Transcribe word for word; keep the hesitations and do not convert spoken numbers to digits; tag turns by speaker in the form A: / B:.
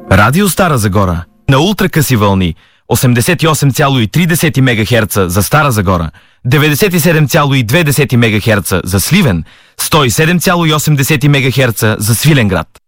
A: Радио Стара Загора на ултракъси вълни осемдесет и осем цяло и три мегахерца за Стара Загора, деветдесет и седем цяло и две мегахерца за Сливен, сто и седем цяло и осем мегахерца за Свиленград.